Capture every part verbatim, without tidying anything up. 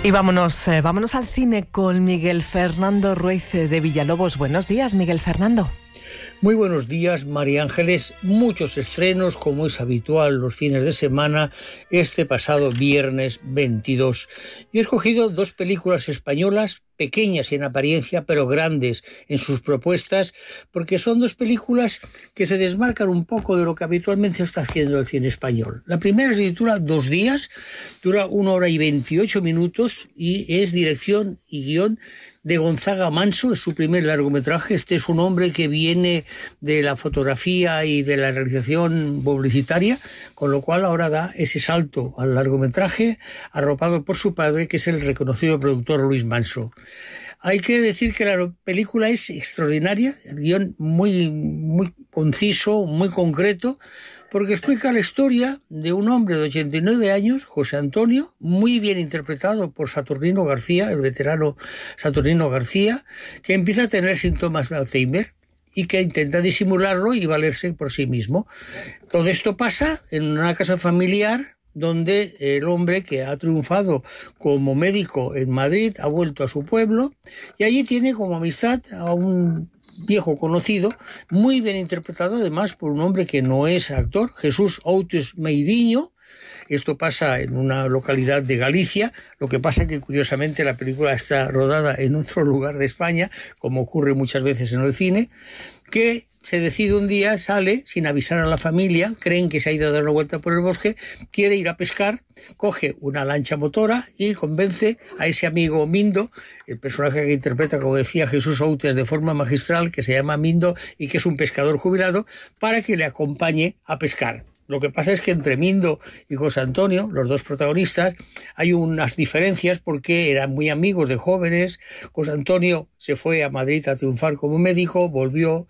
Y vámonos, eh, vámonos al cine con Miguel Fernando Ruiz de Villalobos. Buenos días, Miguel Fernando. Muy buenos días, María Ángeles. Muchos estrenos, como es habitual los fines de semana, este pasado viernes veintidós. Yo he escogido dos películas españolas, pequeñas en apariencia, pero grandes en sus propuestas, porque son dos películas que se desmarcan un poco de lo que habitualmente se está haciendo el cine español. La primera se titula Dos días, dura una hora y veintiocho minutos y es dirección y guión de Gonzaga Manso, es su primer largometraje. Este es un hombre que viene de la fotografía y de la realización publicitaria, con lo cual ahora da ese salto al largometraje, arropado por su padre, que es el reconocido productor Luis Manso. Hay que decir que la película es extraordinaria, el guión muy, muy conciso, muy concreto, porque explica la historia de un hombre de ochenta y nueve años, José Antonio, muy bien interpretado por Saturnino García, el veterano Saturnino García, que empieza a tener síntomas de Alzheimer y que intenta disimularlo y valerse por sí mismo. Todo esto pasa en una casa familiar donde el hombre, que ha triunfado como médico en Madrid, ha vuelto a su pueblo y allí tiene como amistad a un viejo conocido, muy bien interpretado además por un hombre que no es actor, Jesús Outes Meiriño. Esto pasa en una localidad de Galicia, lo que pasa que curiosamente la película está rodada en otro lugar de España, como ocurre muchas veces en el cine, que se decide un día, sale sin avisar a la familia, creen que se ha ido a dar una vuelta por el bosque, quiere ir a pescar, coge una lancha motora y convence a ese amigo Mindo, el personaje que interpreta, como decía, Jesús Outes de forma magistral, que se llama Mindo y que es un pescador jubilado, para que le acompañe a pescar. Lo que pasa es que entre Mindo y José Antonio, los dos protagonistas, hay unas diferencias porque eran muy amigos de jóvenes. José Antonio se fue a Madrid a triunfar como médico, volvió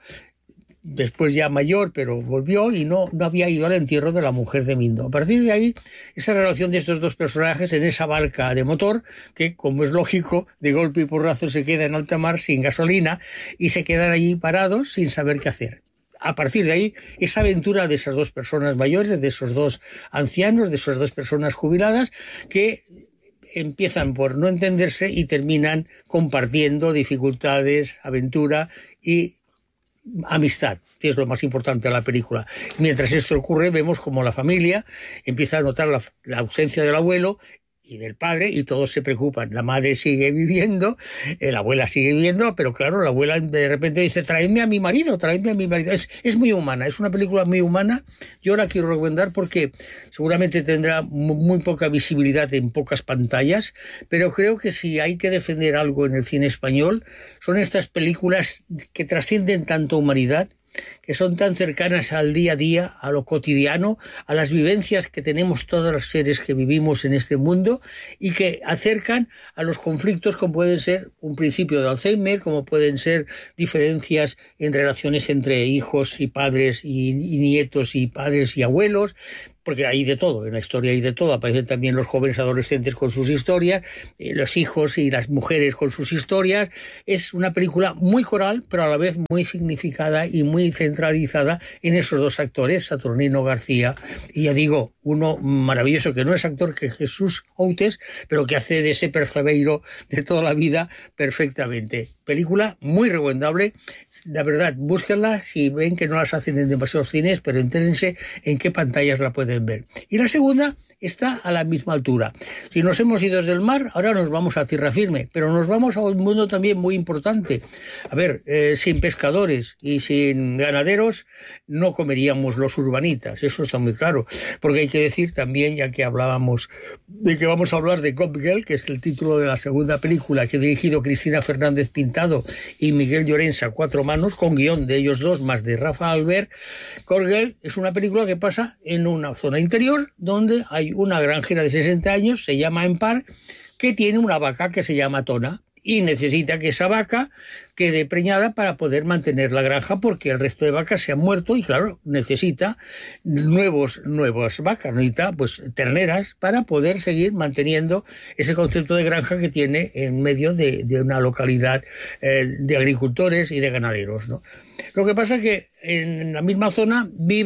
después ya mayor, pero volvió y no, no había ido al entierro de la mujer de Mindo. A partir de ahí, esa relación de estos dos personajes en esa barca de motor, que como es lógico, de golpe y porrazo se queda en alta mar sin gasolina y se quedan allí parados sin saber qué hacer. A partir de ahí, esa aventura de esas dos personas mayores, de esos dos ancianos, de esas dos personas jubiladas, que empiezan por no entenderse y terminan compartiendo dificultades, aventura y amistad, que es lo más importante de la película. Mientras esto ocurre, vemos como la familia empieza a notar la, la ausencia del abuelo y del padre, y todos se preocupan. La madre sigue viviendo, eh, la abuela sigue viviendo, pero claro, la abuela de repente dice, traedme a mi marido, traedme a mi marido. Es, es muy humana, es una película muy humana. Yo la quiero recomendar porque seguramente tendrá muy poca visibilidad en pocas pantallas, pero creo que si hay que defender algo en el cine español, son estas películas que trascienden tanto humanidad, que son tan cercanas al día a día, a lo cotidiano, a las vivencias que tenemos todos los seres que vivimos en este mundo y que acercan a los conflictos como pueden ser un principio de Alzheimer, como pueden ser diferencias en relaciones entre hijos y padres y, y nietos y padres y abuelos, porque hay de todo, en la historia hay de todo. Aparecen también los jóvenes adolescentes con sus historias, eh, los hijos y las mujeres con sus historias. Es una película muy coral, pero a la vez muy significada y muy centralizada en esos dos actores, Saturnino García y, ya digo, uno maravilloso que no es actor, que es Jesús Outes, pero que hace de ese percebeiro de toda la vida perfectamente. Película muy recomendable. La verdad, búsquenla si ven que no las hacen en demasiados cines, pero entérense en qué pantallas la pueden ver. Y la segunda está a la misma altura. Si nos hemos ido desde el mar, ahora nos vamos a tierra firme, pero nos vamos a un mundo también muy importante. A ver, eh, sin pescadores y sin ganaderos no comeríamos los urbanitas, eso está muy claro, porque hay que decir también, ya que hablábamos de que vamos a hablar de Cop Girl, que es el título de la segunda película que ha dirigido Cristina Fernández Pintado y Miguel Llorenza, cuatro manos, con guión de ellos dos, más de Rafa Albert. Cop Girl es una película que pasa en una zona interior donde hay una granjera de sesenta años, se llama Empar, que tiene una vaca que se llama Tona y necesita que esa vaca quede preñada para poder mantener la granja, porque el resto de vacas se han muerto y claro, necesita nuevos, nuevas vacas, necesita pues terneras para poder seguir manteniendo ese concepto de granja que tiene en medio de, de una localidad eh, de agricultores y de ganaderos, ¿no? Lo que pasa es que en la misma zona vive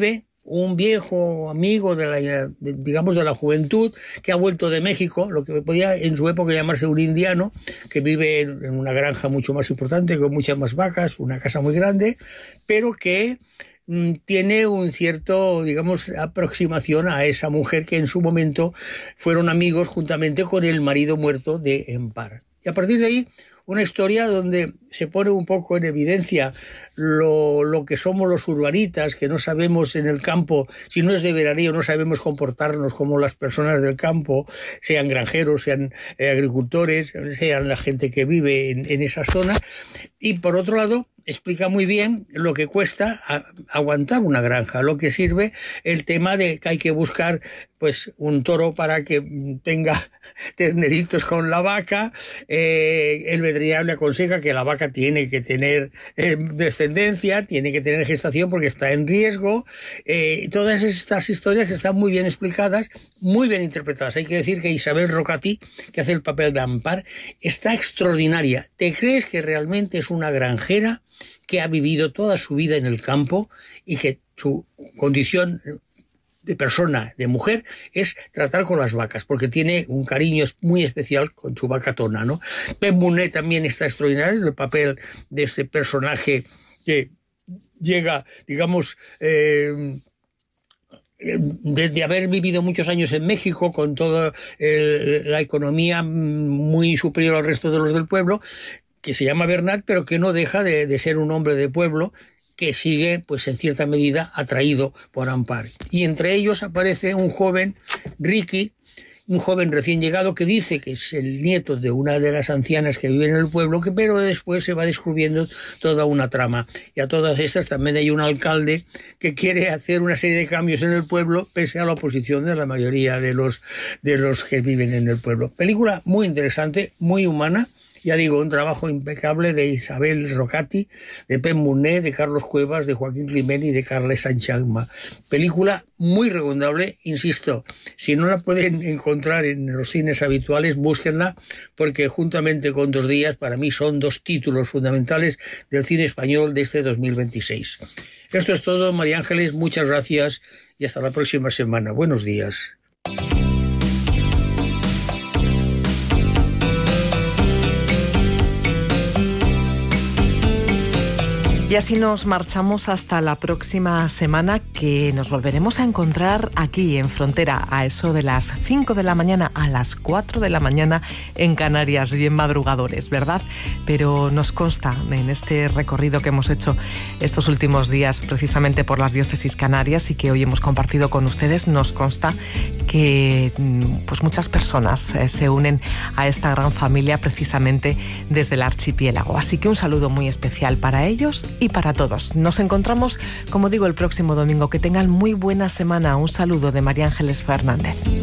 un viejo amigo de la, de, digamos, de la juventud, que ha vuelto de México, lo que podía en su época llamarse un indiano, que vive en, en una granja mucho más importante, con muchas más vacas, una casa muy grande, pero que mm, tiene un cierto, digamos, aproximación a esa mujer que en su momento fueron amigos juntamente con el marido muerto de Empar. Y a partir de ahí, una historia donde se pone un poco en evidencia lo, lo que somos los urbanitas, que no sabemos en el campo, si no es de veraneo, no sabemos comportarnos como las personas del campo, sean granjeros, sean eh, agricultores, sean la gente que vive en, en esas zonas. Y por otro lado, explica muy bien lo que cuesta a, aguantar una granja, lo que sirve el tema de que hay que buscar pues un toro para que tenga terneritos con la vaca. Eh, el veterinario le aconseja que la vaca tiene que tener eh, descendencia, tiene que tener gestación porque está en riesgo. Eh, todas estas historias que están muy bien explicadas, muy bien interpretadas. Hay que decir que Isabel Rocati, que hace el papel de Empar, está extraordinaria. ¿Te crees que realmente es una granjera que ha vivido toda su vida en el campo y que su condición de persona, de mujer, es tratar con las vacas, porque tiene un cariño muy especial con su vaca Tona, ¿no? Pep Bonet también está extraordinario en el papel de ese personaje que llega, digamos, eh, de, de haber vivido muchos años en México con toda el, la economía muy superior al resto de los del pueblo, que se llama Bernat, pero que no deja de, de ser un hombre de pueblo que sigue, pues en cierta medida, atraído por Empar. Y entre ellos aparece un joven, Ricky, un joven recién llegado que dice que es el nieto de una de las ancianas que vive en el pueblo, que pero después se va descubriendo toda una trama. Y a todas estas también hay un alcalde que quiere hacer una serie de cambios en el pueblo, pese a la oposición de la mayoría de los, de los que viven en el pueblo. Película muy interesante, muy humana. Ya digo, un trabajo impecable de Isabel Rocati, de Pep Bonet, de Carlos Cuevas, de Joaquín Climent y de Carles Sanchagma. Película muy recomendable, insisto, si no la pueden encontrar en los cines habituales, búsquenla, porque juntamente con Dos días, para mí son dos títulos fundamentales del cine español de este dos mil veintiséis. Esto es todo, María Ángeles, muchas gracias y hasta la próxima semana. Buenos días. Y así nos marchamos hasta la próxima semana, que nos volveremos a encontrar aquí en Frontera a eso de las cinco de la mañana a las cuatro de la mañana en Canarias, bien madrugadores, ¿verdad? Pero nos consta en este recorrido que hemos hecho estos últimos días precisamente por las diócesis canarias y que hoy hemos compartido con ustedes, nos consta que pues muchas personas eh, se unen a esta gran familia precisamente desde el archipiélago. Así que un saludo muy especial para ellos y para todos. Nos encontramos, como digo, el próximo domingo. Que tengan muy buena semana. Un saludo de María Ángeles Fernández.